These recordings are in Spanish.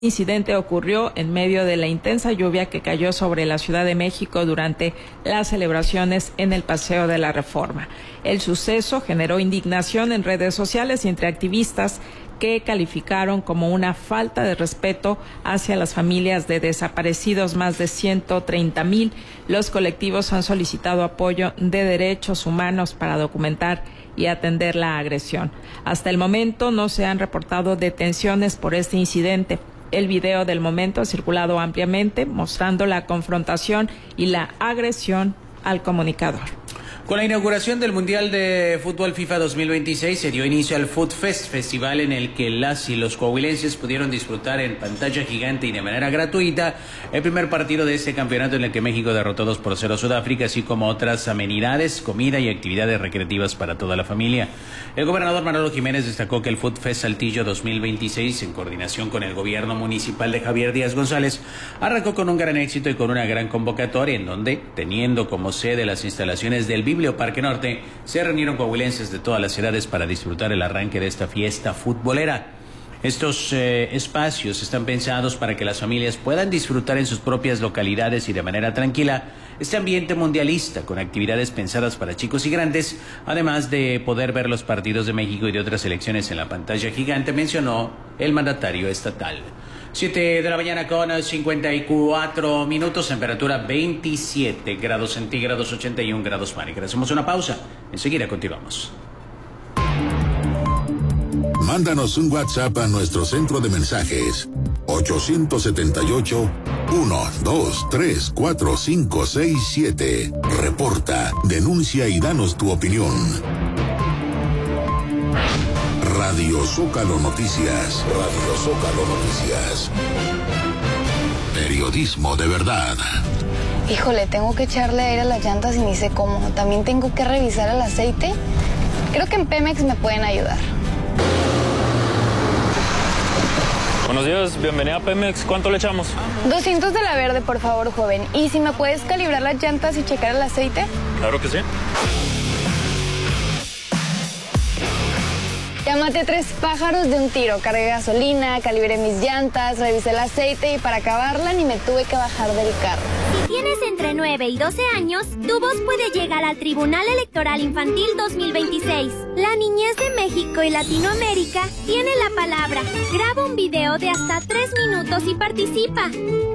incidente ocurrió en medio de la intensa lluvia que cayó sobre la Ciudad de México durante las celebraciones en el Paseo de la Reforma. El suceso generó indignación en redes sociales y entre activistas que calificaron como una falta de respeto hacia las familias de desaparecidos, más de 130,000. Los colectivos han solicitado apoyo de derechos humanos para documentar y atender la agresión. Hasta el momento no se han reportado detenciones por este incidente. El video del momento ha circulado ampliamente, mostrando la confrontación y la agresión al comunicador. Con la inauguración del Mundial de Fútbol FIFA 2026 se dio inicio al Food Fest, festival en el que las y los coahuilenses pudieron disfrutar en pantalla gigante y de manera gratuita el primer partido de este campeonato en el que México derrotó 2-0 a Sudáfrica, así como otras amenidades, comida y actividades recreativas para toda la familia. El gobernador Manolo Jiménez destacó que el Food Fest Saltillo 2026, en coordinación con el gobierno municipal de Javier Díaz González, arrancó con un gran éxito y con una gran convocatoria en donde, teniendo como sede las instalaciones del Biblioparque Norte, se reunieron coahuilenses de todas las edades para disfrutar el arranque de esta fiesta futbolera. Estos espacios están pensados para que las familias puedan disfrutar en sus propias localidades y de manera tranquila este ambiente mundialista, con actividades pensadas para chicos y grandes, además de poder ver los partidos de México y de otras selecciones en la pantalla gigante, mencionó el mandatario estatal. 7 de la mañana con 54 minutos, temperatura 27 grados centígrados, 81 grados Fahrenheit. Hacemos una pausa, enseguida continuamos. Mándanos un WhatsApp a nuestro centro de mensajes 878-123-4567. Reporta, denuncia y danos tu opinión. Radio Zócalo Noticias. Radio Zócalo Noticias. Periodismo de verdad. Híjole, tengo que echarle aire a las llantas y ni sé cómo. También tengo que revisar el aceite. Creo que en Pemex me pueden ayudar. Buenos días, bienvenida a Pemex. ¿Cuánto le echamos? 200 de la verde, por favor, joven. ¿Y si me puedes calibrar las llantas y checar el aceite? Claro que sí. Ya maté 3 pájaros de un tiro. Cargué gasolina, calibré mis llantas, revisé el aceite y para acabarla ni me tuve que bajar del carro. Si tienes entre 9 y 12 años, tu voz puede llegar al Tribunal Electoral Infantil 2026. La niñez de México y Latinoamérica tiene la palabra. Graba un video de hasta 3 minutos y participa.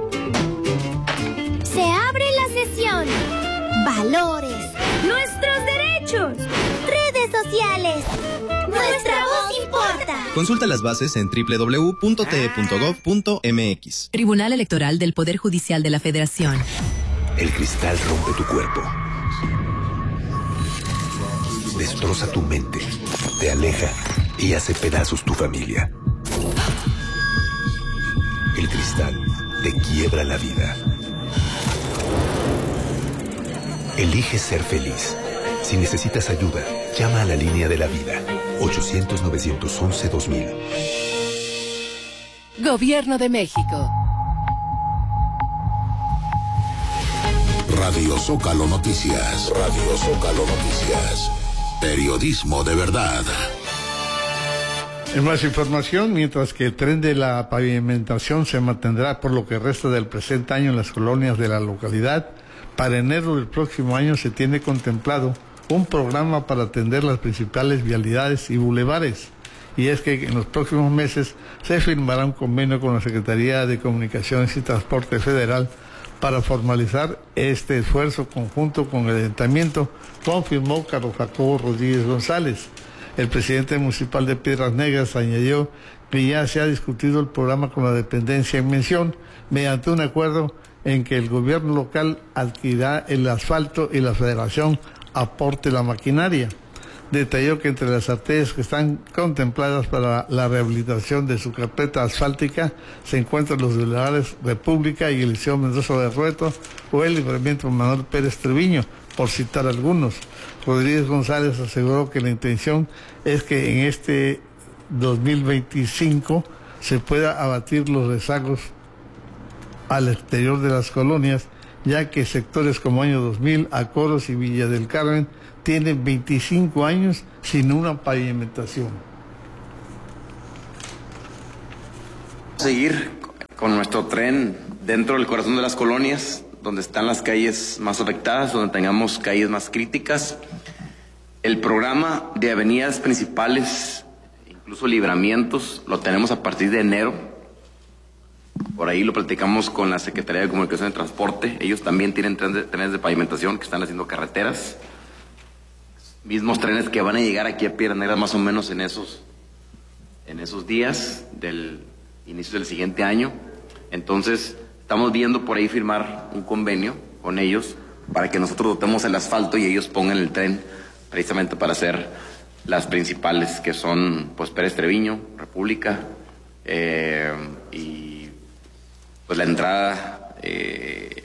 Se abre la sesión. Valores. Nuestros derechos. Redes sociales. Nuestra voz importa. Consulta las bases en www.te.gov.mx. Tribunal Electoral del Poder Judicial de la Federación. El cristal rompe tu cuerpo. Destroza tu mente. Te aleja y hace pedazos tu familia. El cristal te quiebra la vida. Elige ser feliz. Si necesitas ayuda, llama a la línea de la vida. 800-911-2000. Gobierno de México. Radio Zócalo Noticias. Radio Zócalo Noticias. Periodismo de verdad. En más información, mientras que el tren de la pavimentación se mantendrá por lo que resta del presente año en las colonias de la localidad, para enero del próximo año se tiene contemplado un programa para atender las principales vialidades y bulevares. Y es que en los próximos meses se firmará un convenio con la Secretaría de Comunicaciones y Transporte Federal para formalizar este esfuerzo conjunto con el Ayuntamiento, confirmó Carlos Jacobo Rodríguez González. El presidente municipal de Piedras Negras añadió que ya se ha discutido el programa con la dependencia en mención, mediante un acuerdo en que el gobierno local adquirirá el asfalto y la federación aporte la maquinaria. Detalló que entre las arterias que están contempladas para la rehabilitación de su carpeta asfáltica se encuentran los bulevares República y Eliseo Mendoza de Rueto o el libramiento Manuel Pérez Treviño, por citar algunos. Rodríguez González aseguró que la intención es que en este 2025 se pueda abatir los rezagos al exterior de las colonias, ya que sectores como Año 2000, Acoros y Villa del Carmen tienen 25 años sin una pavimentación. Seguir con nuestro tren dentro del corazón de las colonias, donde están las calles más afectadas, donde tengamos calles más críticas. El programa de avenidas principales, incluso libramientos, lo tenemos a partir de enero. Por ahí lo platicamos con la Secretaría de Comunicación y Transporte. Ellos también tienen trenes de pavimentación que están haciendo carreteras. Mismos trenes que van a llegar aquí a Piedras Negras más o menos en esos días del inicio del siguiente año. Entonces, estamos viendo por ahí firmar un convenio con ellos para que nosotros dotemos el asfalto y ellos pongan el tren precisamente para hacer las principales, que son pues Pérez Treviño, República, y pues la entrada de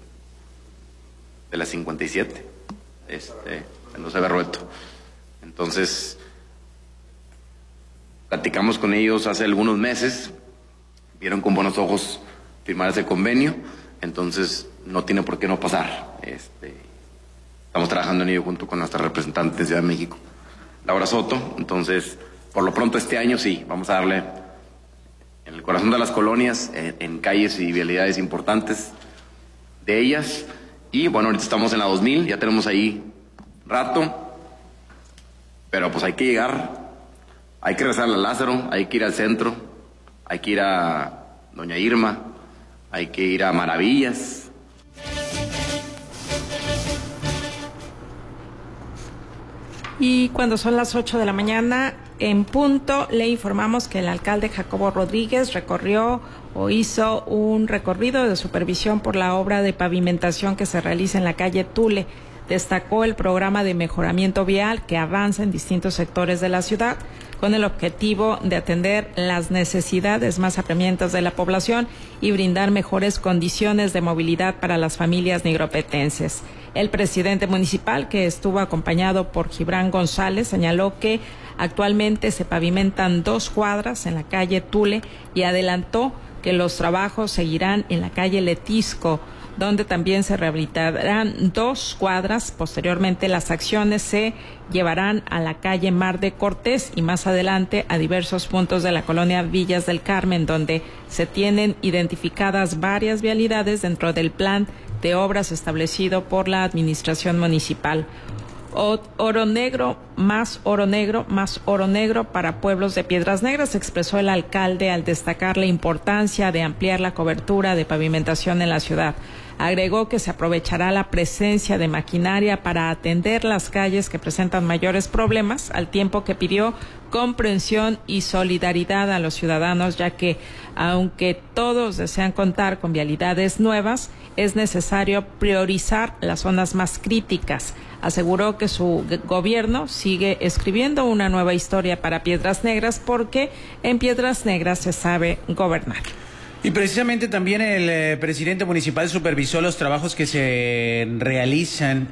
la 57, en José Berrueto. Entonces, platicamos con ellos hace algunos meses, vieron con buenos ojos firmar ese convenio, entonces no tiene por qué no pasar. Estamos trabajando en ello junto con nuestra representante de Ciudad de México, Laura Soto. Entonces, por lo pronto este año sí, vamos a darle en el corazón de las colonias, en calles y vialidades importantes de ellas. Y bueno, ahorita estamos en la 2000, ya tenemos ahí rato, pero pues hay que llegar, hay que rezar a Lázaro, hay que ir al centro, hay que ir a Doña Irma, hay que ir a Maravillas. Y cuando son las 8 de la mañana, en punto, le informamos que el alcalde Jacobo Rodríguez recorrió o hizo un recorrido de supervisión por la obra de pavimentación que se realiza en la calle Tule. Destacó el programa de mejoramiento vial que avanza en distintos sectores de la ciudad con el objetivo de atender las necesidades más apremiantes de la población y brindar mejores condiciones de movilidad para las familias nigropetenses. El presidente municipal, que estuvo acompañado por Gibran González, señaló que actualmente se pavimentan 2 cuadras en la calle Tule y adelantó que los trabajos seguirán en la calle Letisco, donde también se rehabilitarán 2 cuadras. Posteriormente, las acciones se llevarán a la calle Mar de Cortés y más adelante a diversos puntos de la colonia Villas del Carmen, donde se tienen identificadas varias vialidades dentro del plan de obras establecido por la administración municipal. Oro negro, más oro negro, más oro negro para pueblos de Piedras Negras, expresó el alcalde al destacar la importancia de ampliar la cobertura de pavimentación en la ciudad. Agregó que se aprovechará la presencia de maquinaria para atender las calles que presentan mayores problemas, al tiempo que pidió comprensión y solidaridad a los ciudadanos, ya que aunque todos desean contar con vialidades nuevas, es necesario priorizar las zonas más críticas. Aseguró que su gobierno sigue escribiendo una nueva historia para Piedras Negras porque en Piedras Negras se sabe gobernar. Y precisamente también el presidente municipal supervisó los trabajos que se realizan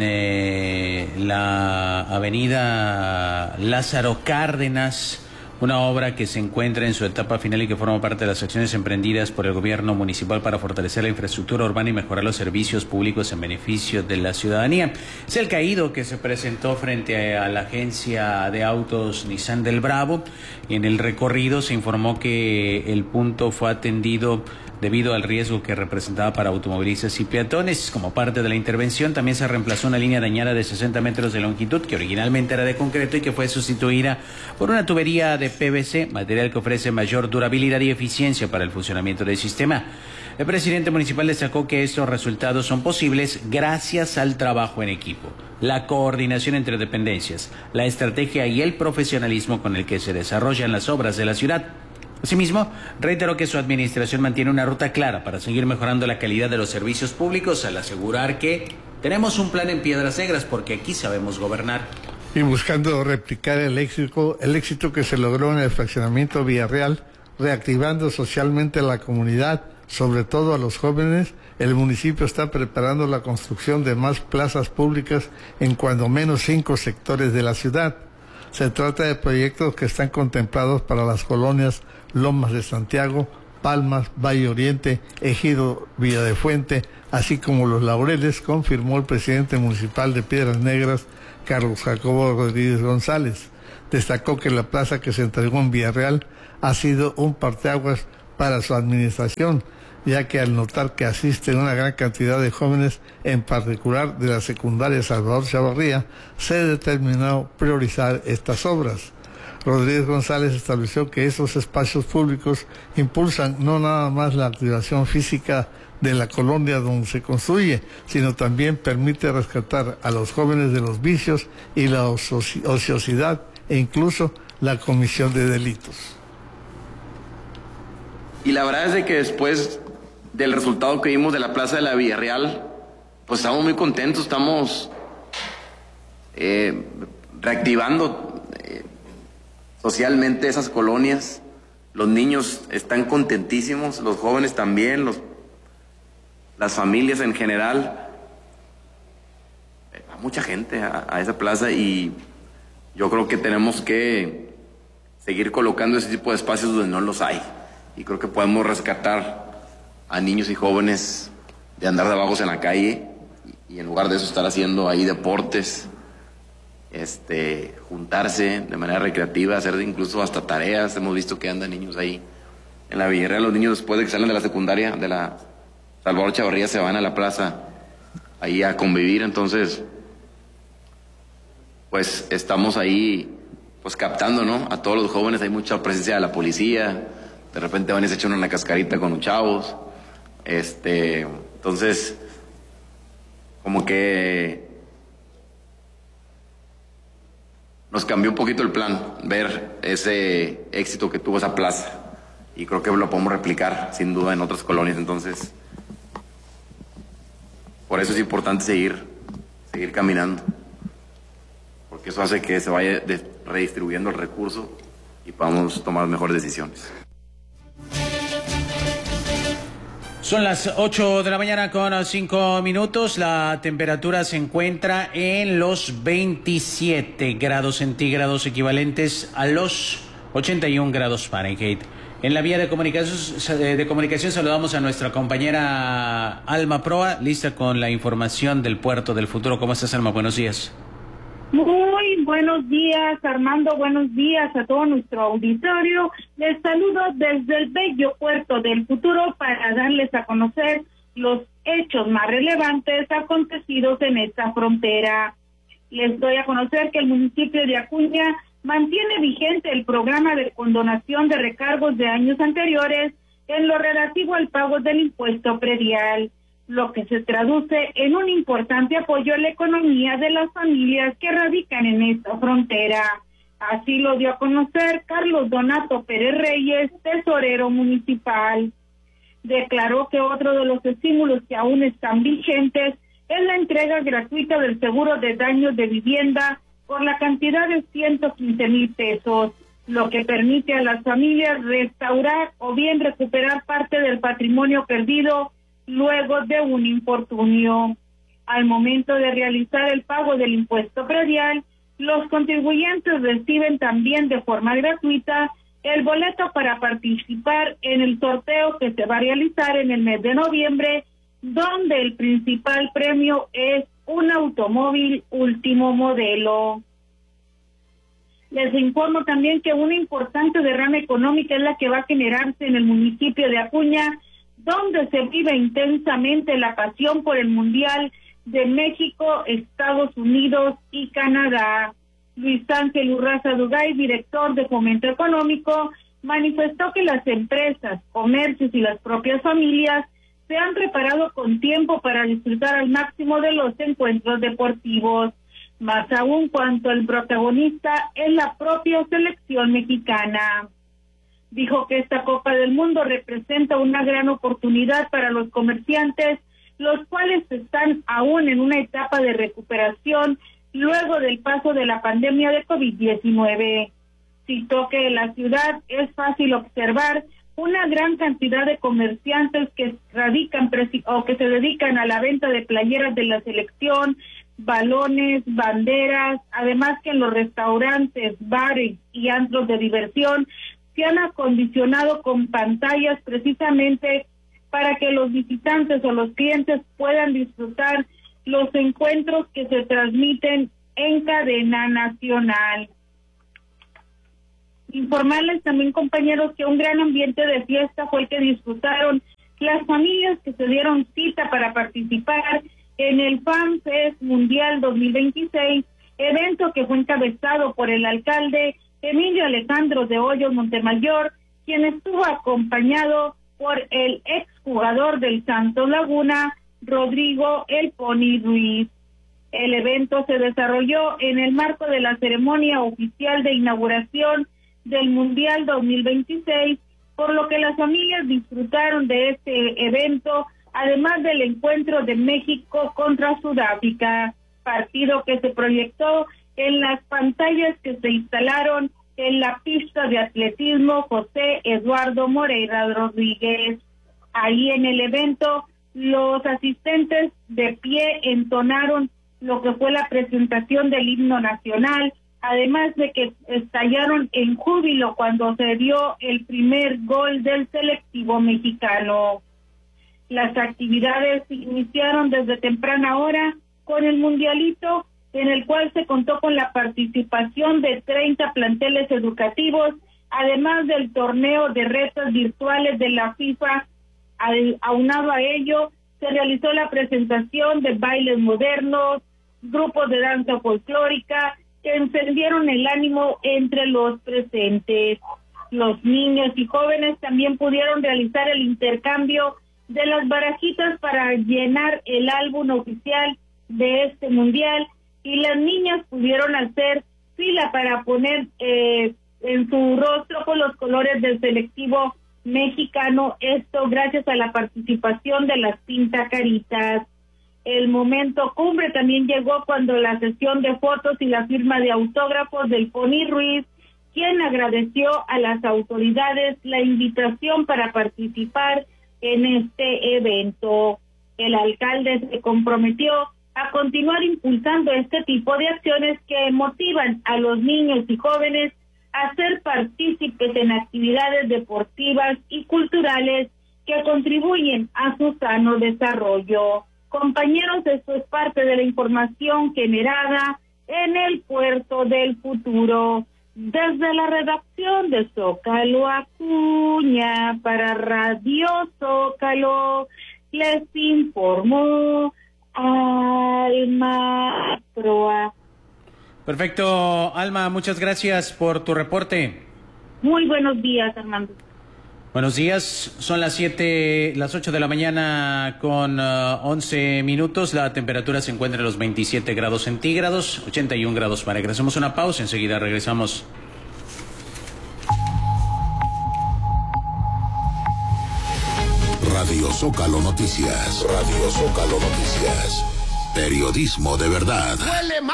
en la avenida Lázaro Cárdenas, una obra que se encuentra en su etapa final y que forma parte de las acciones emprendidas por el gobierno municipal para fortalecer la infraestructura urbana y mejorar los servicios públicos en beneficio de la ciudadanía. Es el caído que se presentó frente a la agencia de autos Nissan del Bravo, y en el recorrido se informó que el punto fue atendido debido al riesgo que representaba para automovilistas y peatones. Como parte de la intervención, también se reemplazó una línea dañada de 60 metros de longitud, que originalmente era de concreto y que fue sustituida por una tubería de PVC, material que ofrece mayor durabilidad y eficiencia para el funcionamiento del sistema. El presidente municipal destacó que estos resultados son posibles gracias al trabajo en equipo, la coordinación entre dependencias, la estrategia y el profesionalismo con el que se desarrollan las obras de la ciudad. Asimismo, reiteró que su administración mantiene una ruta clara para seguir mejorando la calidad de los servicios públicos, al asegurar que tenemos un plan en Piedras Negras porque aquí sabemos gobernar. Y buscando replicar el éxito que se logró en el fraccionamiento Villarreal, reactivando socialmente a la comunidad, sobre todo a los jóvenes, el municipio está preparando la construcción de más plazas públicas en cuando menos 5 sectores de la ciudad. Se trata de proyectos que están contemplados para las colonias Lomas de Santiago, Palmas, Valle Oriente, Ejido Villa de Fuente, así como Los Laureles, confirmó el presidente municipal de Piedras Negras, Carlos Jacobo Rodríguez González. Destacó que la plaza que se entregó en Villarreal ha sido un parteaguas para su administración, ya que al notar que asiste una gran cantidad de jóvenes, en particular de la secundaria Salvador Chavarría, se determinó priorizar estas obras. Rodríguez González estableció que estos espacios públicos impulsan no nada más la activación física de la colonia donde se construye, sino también permite rescatar a los jóvenes de los vicios y la ociosidad e incluso la comisión de delitos. Y la verdad es de que después del resultado que vimos de la Plaza de la Villarreal, pues estamos muy contentos, estamos reactivando socialmente esas colonias. Los niños están contentísimos, los jóvenes también, las familias en general. Va mucha gente a esa plaza y yo creo que tenemos que seguir colocando ese tipo de espacios donde no los hay. Y creo que podemos rescatar a niños y jóvenes de andar de vagos en la calle y en lugar de eso estar haciendo ahí deportes, juntarse de manera recreativa, hacer incluso hasta tareas. Hemos visto que andan niños ahí en la Villarreal. Los niños después de que salen de la secundaria, de la Salvador Chavarría, se van a la plaza ahí a convivir. Entonces, pues estamos ahí pues captando, ¿no?, a todos los jóvenes. Hay mucha presencia de la policía, de repente van y se echan una cascarita con los chavos. Entonces, como que nos cambió un poquito el plan, ver ese éxito que tuvo esa plaza. Y creo que lo podemos replicar, sin duda, en otras colonias. Entonces, por eso es importante seguir caminando. Porque eso hace que se vaya redistribuyendo el recurso y podamos tomar mejores decisiones. Son las 8 de la mañana con 5 minutos. La temperatura se encuentra en los 27 grados centígrados, equivalentes a los 81 grados Fahrenheit. En la vía de comunicación saludamos a nuestra compañera Alma Proa, lista con la información del Puerto del Futuro. ¿Cómo estás, Alma? Buenos días. Muy buenos días, Armando. Buenos días a todo nuestro auditorio. Les saludo desde el bello Puerto del Futuro para darles a conocer los hechos más relevantes acontecidos en esta frontera. Les doy a conocer que el municipio de Acuña mantiene vigente el programa de condonación de recargos de años anteriores en lo relativo al pago del impuesto predial, lo que se traduce en un importante apoyo a la economía de las familias que radican en esta frontera. Así lo dio a conocer Carlos Donato Pérez Reyes, tesorero municipal. Declaró que otro de los estímulos que aún están vigentes es la entrega gratuita del seguro de daños de vivienda por la cantidad de 115,000 pesos, lo que permite a las familias restaurar o bien recuperar parte del patrimonio perdido luego de un infortunio. Al momento de realizar el pago del impuesto predial, los contribuyentes reciben también de forma gratuita el boleto para participar en el sorteo que se va a realizar en el mes de noviembre, donde el principal premio es un automóvil último modelo. Les informo también que una importante derrama económica es la que va a generarse en el municipio de Acuña, donde se vive intensamente la pasión por el Mundial de México, Estados Unidos y Canadá. Luis Ángel Urraza Dugay, director de Fomento Económico, manifestó que las empresas, comercios y las propias familias se han preparado con tiempo para disfrutar al máximo de los encuentros deportivos, más aún cuanto el protagonista es la propia selección mexicana. Dijo que esta Copa del Mundo representa una gran oportunidad para los comerciantes, los cuales están aún en una etapa de recuperación luego del paso de la pandemia de COVID-19. Citó que en la ciudad es fácil observar una gran cantidad de comerciantes que radican o que se dedican a la venta de playeras de la selección, balones, banderas, además que en los restaurantes, bares y antros de diversión se han acondicionado con pantallas precisamente para que los visitantes o los clientes puedan disfrutar los encuentros que se transmiten en cadena nacional. Informarles también, compañeros, que un gran ambiente de fiesta fue el que disfrutaron las familias que se dieron cita para participar en el Fan Fest Mundial 2026, evento que fue encabezado por el alcalde Emilio Alejandro de Hoyos Montemayor, quien estuvo acompañado por el exjugador del Santos Laguna, Rodrigo El Pony Ruiz. El evento se desarrolló en el marco de la ceremonia oficial de inauguración del Mundial 2026, por lo que las familias disfrutaron de este evento, además del encuentro de México contra Sudáfrica, partido que se proyectó en las pantallas que se instalaron en la pista de atletismo José Eduardo Moreira Rodríguez. Ahí en el evento, los asistentes de pie entonaron lo que fue la presentación del himno nacional, además de que estallaron en júbilo cuando se dio el primer gol del selectivo mexicano. Las actividades iniciaron desde temprana hora con el mundialito, en el cual se contó con la participación de 30 planteles educativos, además del torneo de retas virtuales de la FIFA. Aunado a ello, se realizó la presentación de bailes modernos, grupos de danza folclórica, que encendieron el ánimo entre los presentes. Los niños y jóvenes también pudieron realizar el intercambio de las barajitas para llenar el álbum oficial de este mundial, y las niñas pudieron hacer fila para poner en su rostro con los colores del selectivo mexicano, esto gracias a la participación de las pintacaritas. El momento cumbre también llegó cuando la sesión de fotos y la firma de autógrafos del Pony Ruiz, quien agradeció a las autoridades la invitación para participar en este evento. El alcalde se comprometió a continuar impulsando este tipo de acciones que motivan a los niños y jóvenes a ser partícipes en actividades deportivas y culturales que contribuyen a su sano desarrollo. Compañeros, esto es parte de la información generada en el Puerto del Futuro. Desde la redacción de Zócalo Acuña para Radio Zócalo, les informó Alma Proa. Perfecto, Alma, muchas gracias por tu reporte. Muy buenos días, Armando. Buenos días, son las 8 de la mañana con 11 minutos. La temperatura se encuentra en los 27 grados centígrados, 81 grados para que hacemos una pausa, enseguida regresamos. Radio Zócalo Noticias, Radio Zócalo Noticias, periodismo de verdad. ¡Huele mal!